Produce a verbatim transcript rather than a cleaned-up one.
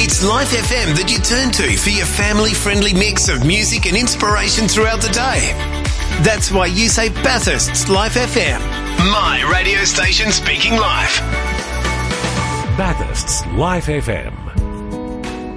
It's Life F M that you turn to for your family-friendly mix of music and inspiration throughout the day. That's why you say Bathurst's Life F M. My radio station speaking life. Bathurst's Life F M.